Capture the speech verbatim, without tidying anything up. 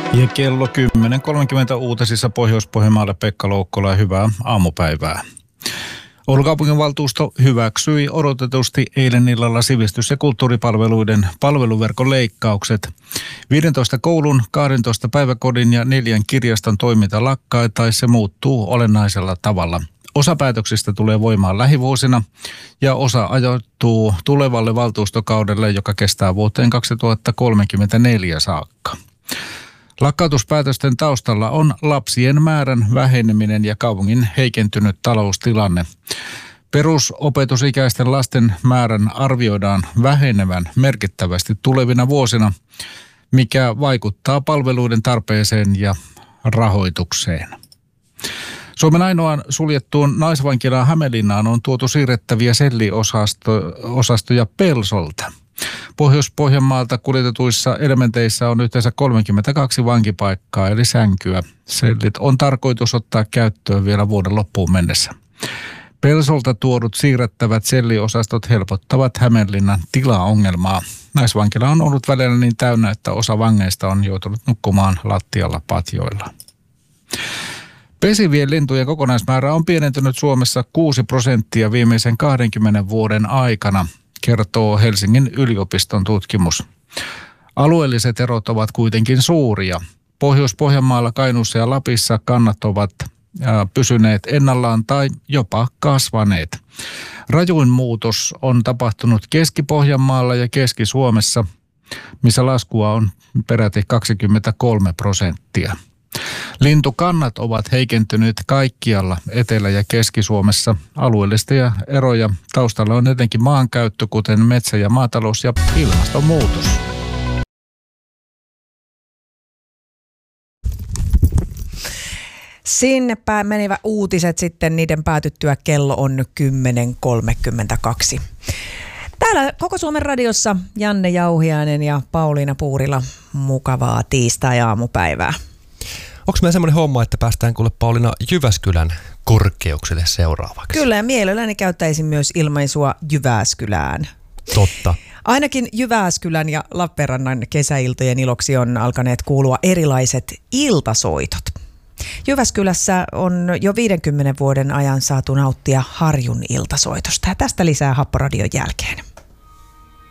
Ja kello kymmenen kolmekymmentä uutisissa Pohjois-Pohjanmaalle Pekka Loukkola ja hyvää aamupäivää. Oulun kaupunginvaltuusto hyväksyi odotetusti eilen illalla sivistys- ja kulttuuripalveluiden palveluverkon leikkaukset. viidentoista koulun, kahdentoista päiväkodin ja neljän kirjaston toiminta lakkaa tai se muuttuu olennaisella tavalla. Osa päätöksistä tulee voimaan lähivuosina ja osa ajoittuu tulevalle valtuustokaudelle, joka kestää vuoteen kaksituhattakolmekymmentäneljä saakka. Lakkautuspäätösten taustalla on lapsien määrän väheneminen ja kaupungin heikentynyt taloustilanne. Perusopetusikäisten lasten määrän arvioidaan vähenevän merkittävästi tulevina vuosina, mikä vaikuttaa palveluiden tarpeeseen ja rahoitukseen. Suomen ainoaan suljettuun naisvankilaan Hämeenlinnaan on tuotu siirrettäviä selliosastoja Pelsolta. Pohjois-Pohjanmaalta kuljetetuissa elementeissä on yhteensä kolmekymmentäkaksi vankipaikkaa eli sänkyä. Sellit on tarkoitus ottaa käyttöön vielä vuoden loppuun mennessä. Pelsolta tuodut siirrettävät selliosastot helpottavat Hämeenlinnan tilaongelmaa. Naisvankila on ollut välillä niin täynnä, että osa vangeista on joutunut nukkumaan lattialla patjoilla. Pesivien lintujen kokonaismäärä on pienentynyt Suomessa kuusi prosenttia viimeisen kahdenkymmenen vuoden aikana, kertoo Helsingin yliopiston tutkimus. Alueelliset erot ovat kuitenkin suuria. Pohjois-Pohjanmaalla, Kainuussa ja Lapissa kannat ovat pysyneet ennallaan tai jopa kasvaneet. Rajuin muutos on tapahtunut Keski-Pohjanmaalla ja Keski-Suomessa, missä laskua on peräti kaksikymmentäkolme prosenttia. Lintukannat ovat heikentyneet kaikkialla Etelä- ja Keski-Suomessa. Alueellisia eroja taustalla on etenkin maankäyttö, kuten metsä- ja maatalous ja ilmastonmuutos. Sinne päin menivät uutiset sitten, niiden päätyttyä kello on kymmenen kolmekymmentäkaksi. Täällä Koko Suomen radiossa Janne Jauhiainen ja Pauliina Puurila. Mukavaa tiistai-aamupäivää. Onko meillä semmoinen homma, että päästään kuule Pauliina Jyväskylän korkeuksille seuraavaksi? Kyllä, ja mielelläni käyttäisin myös ilmaisua Jyväskylään. Totta. Ainakin Jyväskylän ja Lappeenrannan kesäiltojen iloksi on alkaneet kuulua erilaiset iltasoitot. Jyväskylässä on jo viidenkymmenen vuoden ajan saatu nauttia Harjun iltasoitosta ja tästä lisää Happoradion jälkeen.